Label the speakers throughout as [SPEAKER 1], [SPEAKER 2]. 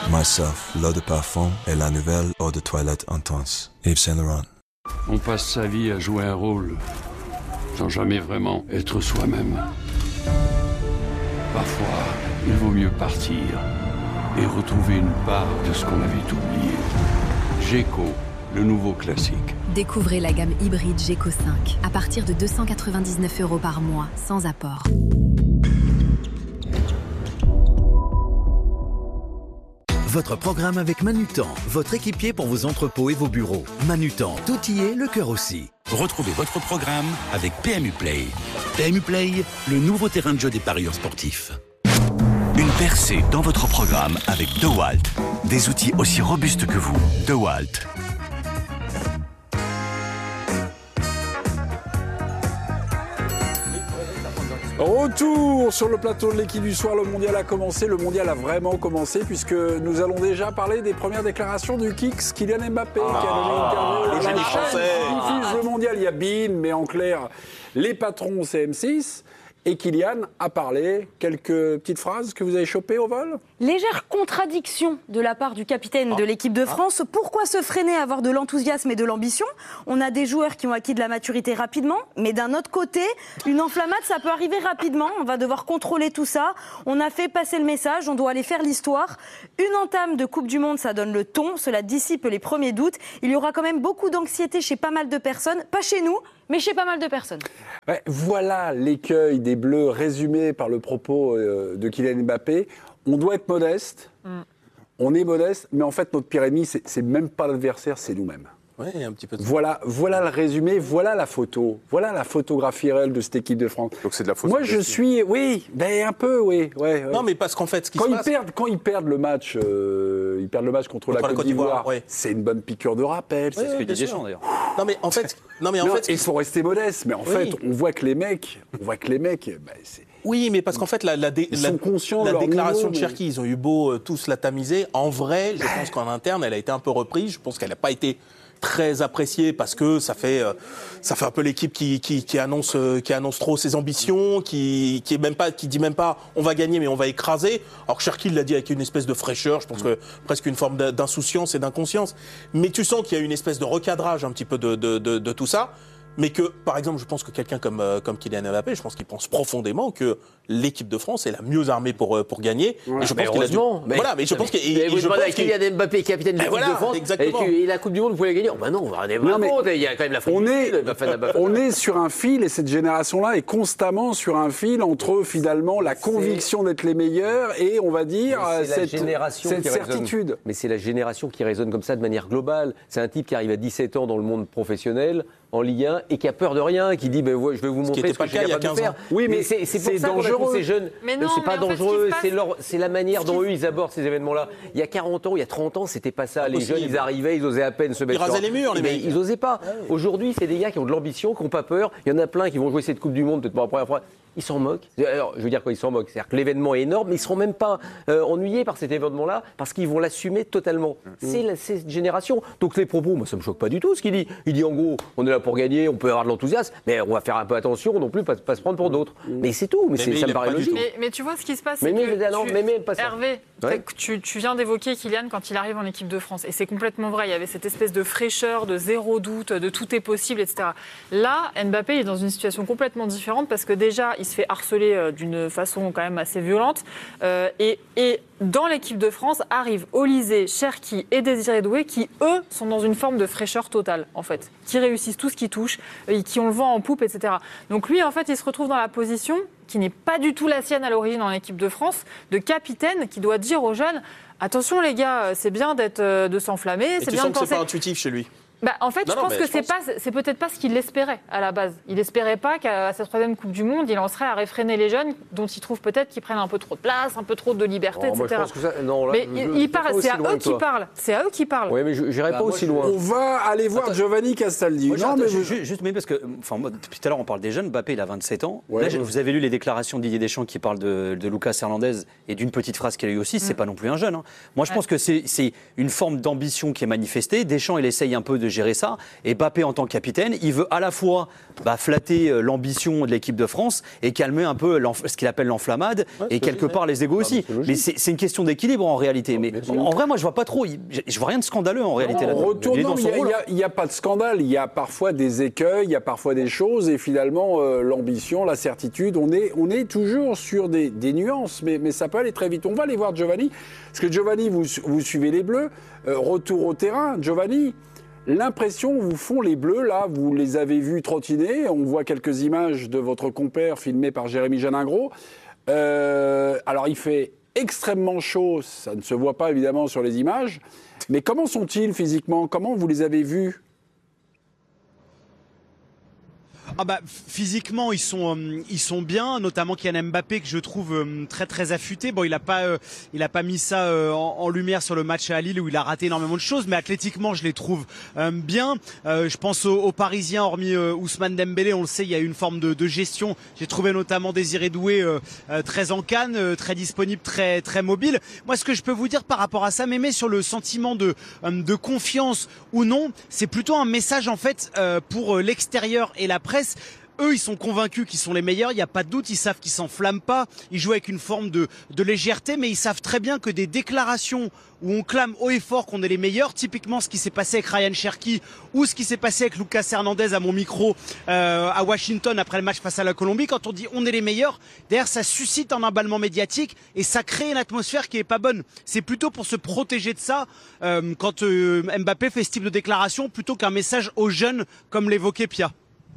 [SPEAKER 1] Myself, l'eau de parfum et la nouvelle eau de toilette intense. Yves Saint Laurent.
[SPEAKER 2] On passe sa vie à jouer un rôle sans jamais vraiment être soi-même. Parfois, il vaut mieux partir et retrouver une part de ce qu'on avait oublié. Geco, le nouveau classique.
[SPEAKER 3] Découvrez la gamme hybride Geco 5 à partir de 299 € par mois, sans apport.
[SPEAKER 4] Votre programme avec Manutan, votre équipier pour vos entrepôts et vos bureaux. Manutan, tout y est, le cœur aussi.
[SPEAKER 5] Retrouvez votre programme avec PMU Play. PMU Play, le nouveau terrain de jeu des parieurs sportifs. Une percée dans votre programme avec DeWalt. Des outils aussi robustes que vous. DeWalt.
[SPEAKER 6] Retour sur le plateau de l'équipe du soir, le mondial a commencé, le mondial a vraiment commencé puisque nous allons déjà parler des premières déclarations du Kicks, Kylian Mbappé qui a donné une interview
[SPEAKER 7] le génie français.
[SPEAKER 6] qui diffuse le mondial, il y a BeIN, mais en clair, les patrons c'est M6 et Kylian a parlé, quelques petites phrases que vous avez chopées au vol.
[SPEAKER 8] Légère contradiction de la part du capitaine de l'équipe de France. Pourquoi se freiner à avoir de l'enthousiasme et de l'ambition ? On a des joueurs qui ont acquis de la maturité rapidement, mais d'un autre côté, une enflammade, ça peut arriver rapidement. On va devoir contrôler tout ça. On a fait passer le message, on doit aller faire l'histoire. Une entame de Coupe du Monde, ça donne le ton, cela dissipe les premiers doutes. Il y aura quand même beaucoup d'anxiété chez pas mal de personnes, pas chez nous, mais chez pas mal de personnes.
[SPEAKER 6] Ouais, voilà l'écueil des Bleus résumé par le propos de Kylian Mbappé. On doit être modeste, on est modeste, mais en fait notre pire ennemi, c'est même pas l'adversaire, c'est nous-mêmes.
[SPEAKER 7] Oui, un petit peu de...
[SPEAKER 6] Voilà le résumé, voilà la photo, voilà la photographie réelle de cette équipe de France.
[SPEAKER 7] Donc c'est de la photo.
[SPEAKER 6] Moi je suis, oui, ben un peu, oui. Ouais.
[SPEAKER 7] Non mais parce qu'en fait, ce qui
[SPEAKER 6] quand
[SPEAKER 7] se
[SPEAKER 6] ils
[SPEAKER 7] passe...
[SPEAKER 6] Quand ils perdent le match, contre la Côte d'Ivoire,
[SPEAKER 7] ouais.
[SPEAKER 6] C'est une bonne piqûre de rappel.
[SPEAKER 7] Oui,
[SPEAKER 6] c'est ce que
[SPEAKER 7] bien
[SPEAKER 6] dit
[SPEAKER 7] sûr.
[SPEAKER 6] Deschamps d'ailleurs.
[SPEAKER 7] Non mais en fait,
[SPEAKER 6] il faut rester modeste, mais en fait, on voit que les mecs, c'est...
[SPEAKER 7] Oui, mais parce qu'en fait, la déclaration de Cherki, ils ont eu beau tous la tamiser. En vrai, je pense qu'en interne, elle a été un peu reprise. Je pense qu'elle n'a pas été très appréciée parce que ça fait un peu l'équipe qui annonce trop ses ambitions, qui dit même pas on va gagner mais on va écraser. Alors Cherki l'a dit avec une espèce de fraîcheur, je pense que presque une forme d'insouciance et d'inconscience. Mais tu sens qu'il y a une espèce de recadrage un petit peu de tout ça. Mais que, par exemple, je pense que quelqu'un comme Kylian Mbappé, je pense qu'il pense profondément que l'équipe de France est la mieux armée pour gagner.
[SPEAKER 9] Ouais,
[SPEAKER 7] et je pense qu'il a dû... Voilà, mais je pense qu'il...
[SPEAKER 9] Vous demandez à Kylian Mbappé, capitaine de l'équipe de France, et la Coupe du Monde, vous pouvez la gagner. Oh ben non, on va rien compte. Il y a quand même l'Afrique du Sud.
[SPEAKER 6] On est sur un fil, et cette génération-là est constamment sur un fil entre, finalement, la conviction d'être les meilleurs et, on va dire, cette certitude.
[SPEAKER 9] Mais c'est la génération qui résonne comme ça de manière globale. C'est un type qui arrive à 17 ans dans le monde professionnel, en Ligue 1, et qui a peur de rien, qui dit je vais vous montrer ce que je suis capable de faire.
[SPEAKER 6] Oui, mais
[SPEAKER 9] c'est pour ça qu'on a tous ces jeunes. C'est pas dangereux, c'est la manière dont eux ils abordent ces événements-là. Il y a 40 ans, il y a 30 ans, c'était pas ça. Les jeunes, ils arrivaient, ils osaient à peine se mettre.
[SPEAKER 7] Ils rasaient les murs, les mecs.
[SPEAKER 9] Ils osaient pas. Aujourd'hui, c'est des gars qui ont de l'ambition, qui n'ont pas peur. Il y en a plein qui vont jouer cette Coupe du Monde, peut-être pour la première fois. Ils s'en moquent. Alors, je veux dire quoi, ils s'en moquent. C'est-à-dire que l'événement est énorme, mais ils ne seront même pas ennuyés par cet événement-là, parce qu'ils vont l'assumer totalement. C'est cette génération. Donc les propos, moi, ça ne me choque pas du tout ce qu'il dit. Il dit en gros, on est là pour gagner, on peut avoir de l'enthousiasme, mais on va faire un peu attention non plus, pas se prendre pour d'autres. Mais c'est tout. Mais ça me paraît logique.
[SPEAKER 10] Mais tu vois ce qui se passe, c'est que Hervé, tu viens d'évoquer Kylian quand il arrive en équipe de France. Et c'est complètement vrai. Il y avait cette espèce de fraîcheur, de zéro doute, de tout est possible, etc. Là, Mbappé est dans une situation complètement différente parce que déjà, il se fait harceler d'une façon quand même assez violente. Et dans l'équipe de France arrivent Olysée, Cherki et Désiré Doué qui, eux, sont dans une forme de fraîcheur totale, en fait. Qui réussissent tout ce qu'ils touchent, qui ont le vent en poupe, etc. Donc lui, en fait, il se retrouve dans la position qui n'est pas du tout la sienne à l'origine en équipe de France, de capitaine qui doit dire aux jeunes « Attention les gars, c'est bien de s'enflammer, c'est bien de penser... »
[SPEAKER 7] Tu sens que c'est pas intuitif chez lui.
[SPEAKER 10] En fait, je pense que c'est peut-être pas ce qu'il espérait à la base. Il espérait pas qu'à sa troisième Coupe du Monde, il en serait à réfréner les jeunes dont il trouve peut-être qu'ils prennent un peu trop de place, un peu trop de liberté, etc.
[SPEAKER 9] Moi, je pense que ça, non, là,
[SPEAKER 10] c'est à eux qui parlent. C'est à eux qui parlent.
[SPEAKER 9] Oui, mais je n'irai pas aussi loin.
[SPEAKER 6] On va aller voir Giovanni Castaldi.
[SPEAKER 11] Juste, parce que, moi, depuis tout à l'heure, on parle des jeunes. Mbappé, il a 27 ans. Là, vous avez lu les déclarations de Didier Deschamps qui parlent de Lucas Hernandez et d'une petite phrase qu'il a eue aussi. C'est pas non plus un jeune. Moi, je pense que c'est une forme d'ambition qui est manifestée. Deschamps, il essaye un peu de gérer ça. Et Mbappé, en tant que capitaine, il veut à la fois flatter l'ambition de l'équipe de France et calmer un peu ce qu'il appelle l'enflammade et quelque part les égos aussi. Mais c'est une question d'équilibre en réalité. Mais en vrai, moi, je vois pas trop. Je vois rien de scandaleux en réalité.
[SPEAKER 6] Il n'y a pas de scandale. Il y a parfois des écueils, il y a parfois des choses. Et finalement, l'ambition, la certitude, on est toujours sur des nuances. Mais ça peut aller très vite. On va aller voir Giovanni. Parce que Giovanni, vous suivez les Bleus. Retour au terrain. Giovanni, l'impression vous font les Bleus, là, vous les avez vus trottiner. On voit quelques images de votre compère filmées par Jérémy Janingro. Alors, il fait extrêmement chaud. Ça ne se voit pas, évidemment, sur les images. Mais comment sont-ils physiquement? Comment vous les avez vus?
[SPEAKER 12] Physiquement, ils sont bien, notamment Kylian Mbappé que je trouve très très affûté. Bon, il a pas mis ça en lumière sur le match à Lille où il a raté énormément de choses, mais athlétiquement, je les trouve bien. Je pense aux Parisiens, hormis Ousmane Dembélé, on le sait, il y a eu une forme de gestion. J'ai trouvé notamment Désiré Doué très en canne, très disponible, très très mobile. Moi, ce que je peux vous dire par rapport à ça, Mémé, sur le sentiment de confiance ou non, c'est plutôt un message en fait pour l'extérieur et la presse. Eux, ils sont convaincus qu'ils sont les meilleurs, il n'y a pas de doute, ils savent qu'ils s'enflamment pas, ils jouent avec une forme de légèreté, mais ils savent très bien que des déclarations où on clame haut et fort qu'on est les meilleurs, typiquement ce qui s'est passé avec Ryan Cherki ou ce qui s'est passé avec Lucas Hernandez à mon micro à Washington après le match face à la Colombie, quand on dit on est les meilleurs, derrière ça suscite un emballement médiatique et ça crée une atmosphère qui est pas bonne. C'est plutôt pour se protéger de ça quand Mbappé fait ce type de déclaration plutôt qu'un message aux jeunes comme l'évoquait Pia.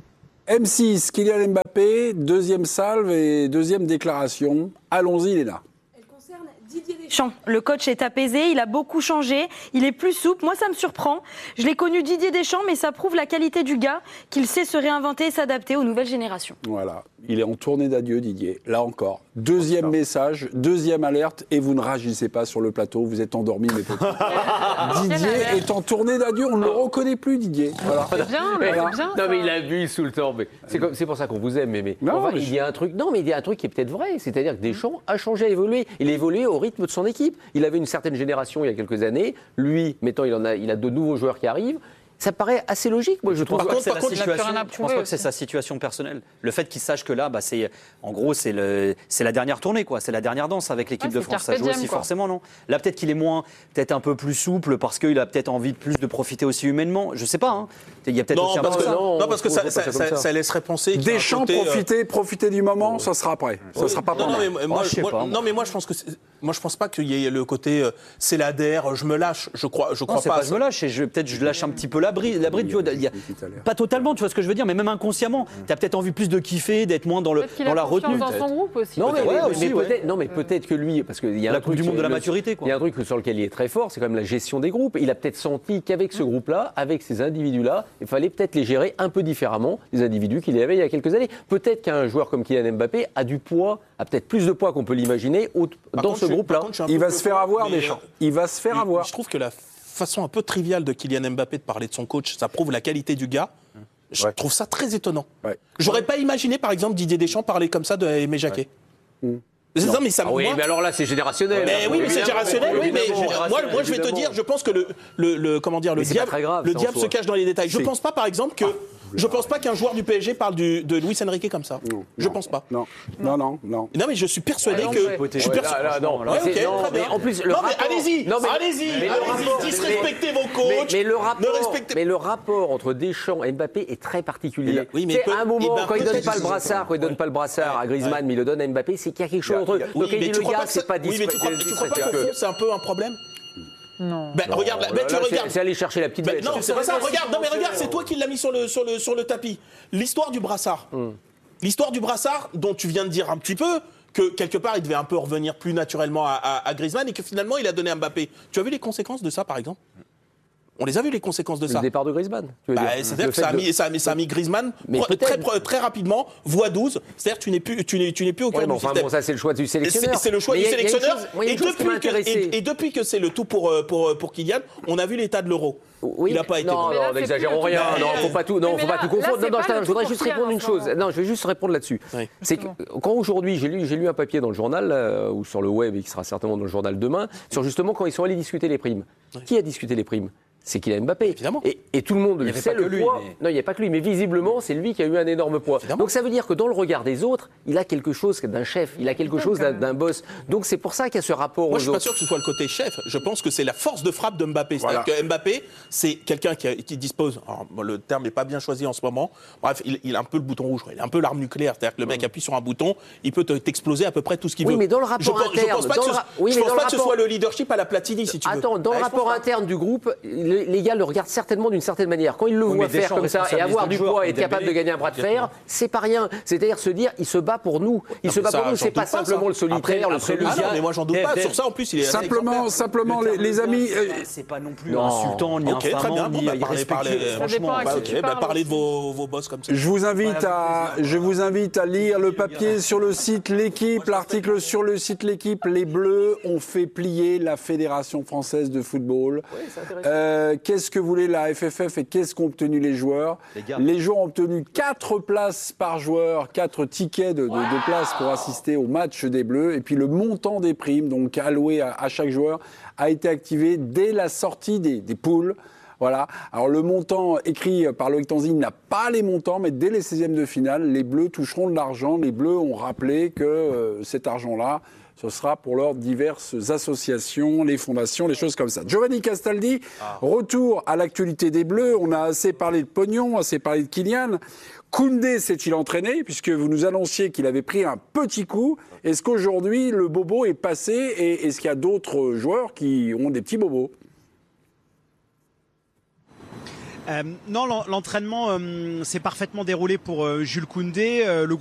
[SPEAKER 6] M6, Kylian Mbappé, deuxième salve et deuxième déclaration. Allons-y, Léna.
[SPEAKER 8] Elle concerne Didier Deschamps. Le coach est apaisé, il a beaucoup changé, il est plus souple. Moi, ça me surprend. Je l'ai connu Didier Deschamps, mais ça prouve la qualité du gars, qu'il sait se réinventer et s'adapter aux nouvelles générations.
[SPEAKER 6] Voilà, il est en tournée d'adieu, Didier. Là encore, deuxième message, deuxième alerte, et vous ne réagissez pas sur le plateau, vous êtes endormis, mes petits. Didier est en tournée d'adieu, on ne le reconnaît plus, Didier. Voilà.
[SPEAKER 9] C'est bien, non, mais il a bu sous le temps. Mais c'est pour ça qu'on vous aime. Mais il y a un truc. Non, mais il y a un truc qui est peut-être vrai. C'est-à-dire que Deschamps a changé, a évolué. Il a évolué au rythme de son équipe. Il avait une certaine génération il y a quelques années. Lui, maintenant, il a de nouveaux joueurs qui arrivent. Ça paraît assez logique, moi je trouve.
[SPEAKER 11] Par contre, je pense pas que c'est sa situation personnelle. Le fait qu'il sache que là, c'est la dernière tournée, quoi. C'est la dernière danse avec l'équipe de France. Ça joue aussi forcément, non? Là, peut-être qu'il est peut-être un peu plus souple parce qu'il a peut-être envie de plus de profiter aussi humainement. Je sais pas. Hein. Il y a peut-être aussi
[SPEAKER 7] parce que ça laisserait penser.
[SPEAKER 6] Deschamps, profiter du moment, ça sera après. Ça sera pas pendant.
[SPEAKER 7] Non, mais moi, je pense que. Moi, je pense pas qu'il y ait le côté c'est la DER, je me lâche. Je crois pas.
[SPEAKER 11] Je me lâche et peut-être je lâche un petit peu la bride, tu vois, pas totalement, tu vois ce que je veux dire, mais même inconsciemment, tu as peut-être envie plus de kiffer, d'être moins dans la retenue.
[SPEAKER 10] Dans son groupe aussi.
[SPEAKER 9] Non, mais peut-être que lui, parce qu'il y a
[SPEAKER 11] la Coupe du Monde de la maturité, quoi.
[SPEAKER 9] Il y a un truc sur lequel il est très fort, c'est quand même la gestion des groupes. Il a peut-être senti qu'avec ce groupe-là, avec ces individus-là, il fallait peut-être les gérer un peu différemment, les individus qu'il avait il y a quelques années. Peut-être qu'un joueur comme Kylian Mbappé a du poids, a peut-être plus de poids qu'on peut l'imaginer dans ce groupe-là.
[SPEAKER 6] Il va se faire avoir, Deschamps. Il va se faire avoir.
[SPEAKER 7] Je trouve que la façon un peu triviale de Kylian Mbappé de parler de son coach, ça prouve la qualité du gars. Je trouve ça très étonnant. J'aurais pas imaginé, par exemple, Didier Deschamps parler comme ça de Aimé Jacquet.
[SPEAKER 9] Non, mais ça, mais alors là, c'est générationnel.
[SPEAKER 7] Mais oui, mais c'est générationnel. Oui, mais moi, je vais te dire, je pense que le diable se cache dans les détails. Je pense pas, par exemple, que je pense pas qu'un joueur du PSG parle de Luis Enrique comme ça. Je pense pas.
[SPEAKER 6] Non,
[SPEAKER 7] mais je suis persuadé que.
[SPEAKER 9] En plus,
[SPEAKER 7] allez-y, disrespectez vos coachs.
[SPEAKER 9] Mais le rapport entre Deschamps et Mbappé est très particulier. C'est un moment quand il donne pas le brassard, à Griezmann, mais il le donne à Mbappé, c'est qu'il y a quelque chose entre eux. Donc il dit le gars, c'est pas discret.
[SPEAKER 7] Tu crois pas que c'est un peu un problème?
[SPEAKER 10] Non.
[SPEAKER 7] Regarde, tu regardes.
[SPEAKER 9] C'est aller chercher la petite bête.
[SPEAKER 7] Non, c'est pas ça. Regarde, c'est toi qui l'as mis sur le tapis. L'histoire du brassard. L'histoire du brassard dont tu viens de dire un petit peu que quelque part il devait un peu revenir plus naturellement à Griezmann et que finalement il a donné à Mbappé. Tu as vu les conséquences de ça, par exemple? On les a vu, les conséquences de ça.
[SPEAKER 9] Le départ de Griezmann.
[SPEAKER 7] C'est-à-dire que ça a mis Griezmann très rapidement, voie 12. C'est-à-dire que tu n'es plus au cœur du système.
[SPEAKER 9] Ça, c'est le choix du sélectionneur.
[SPEAKER 7] C'est le choix du sélectionneur. Et depuis que c'est le tout pour Kylian, on a vu l'état de l'Euro. Il n'a pas été.
[SPEAKER 9] Non, n'exagérons rien. Non, faut pas tout confondre. Je voudrais juste répondre une chose. Non, je vais juste répondre là-dessus. C'est que quand aujourd'hui, j'ai lu un papier dans le journal ou sur le web et qui sera certainement dans le journal demain, sur justement quand ils sont allés discuter les primes. Qui a discuté les primes? c'est Kylian Mbappé.
[SPEAKER 7] Évidemment.
[SPEAKER 9] Et tout le monde le sait, le poids.
[SPEAKER 11] Mais...
[SPEAKER 9] Non, il n'y a pas que lui, mais visiblement, c'est lui qui a eu un énorme poids.
[SPEAKER 7] Évidemment.
[SPEAKER 9] Donc ça veut dire que dans le regard des autres, il a quelque chose d'un chef, il a quelque chose d'un boss. Donc c'est pour ça qu'il y a ce rapport aux autres.
[SPEAKER 7] Moi, je suis pas sûr que ce soit le côté chef. Je pense que c'est la force de frappe de Mbappé. C'est-à-dire que Mbappé, c'est quelqu'un qui dispose. Alors, le terme n'est pas bien choisi en ce moment. Bref, il a un peu le bouton rouge. Il a un peu l'arme nucléaire. C'est-à-dire que le mec appuie sur un bouton, il peut t'exploser à peu près tout ce qu'il veut.
[SPEAKER 9] Oui, mais dans le rapport interne.
[SPEAKER 7] Je pense pas que ce soit le leadership à la Platini, si tu veux.
[SPEAKER 9] Attends, dans le rapport interne du groupe, les gars le regardent certainement d'une certaine manière. Quand ils le voient faire comme ça et avoir du poids et être capable de gagner un bras de fer, c'est pas rien. C'est-à-dire se dire, il se bat pour nous. Il se bat pour nous, c'est pas simplement le solitaire, le celui.
[SPEAKER 7] Ah non, mais moi j'en doute pas. Sur ça, en plus, il est
[SPEAKER 6] simplement les amis.
[SPEAKER 11] C'est pas non plus insultant ni infamant ni irrespectueux.
[SPEAKER 7] Parlez de vos boss comme ça.
[SPEAKER 6] Je vous invite à lire le papier sur le site L'Équipe, l'article sur le site L'Équipe. Les Bleus ont fait plier la Fédération française de football. Qu'est-ce que voulait la FFF et qu'est-ce qu'ont obtenu les joueurs ? Les joueurs ont obtenu 4 places par joueur, 4 tickets de places pour assister au match des Bleus. Et puis le montant des primes, donc alloué à chaque joueur, a été activé dès la sortie des poules. Voilà. Alors le montant écrit par Loïc Tanzi n'a pas les montants, mais dès les 16e de finale, les Bleus toucheront de l'argent. Les Bleus ont rappelé que cet argent-là, ce sera pour leurs diverses associations, les fondations, les choses comme ça. Giovanni Castaldi, retour à l'actualité des Bleus. On a assez parlé de pognon, assez parlé de Kylian. Koundé s'est-il entraîné, puisque vous nous annonciez qu'il avait pris un petit coup. Est-ce qu'aujourd'hui, le bobo est passé et est-ce qu'il y a d'autres joueurs qui ont des petits bobos ?
[SPEAKER 12] Non, l'entraînement s'est parfaitement déroulé pour Jules Koundé. Le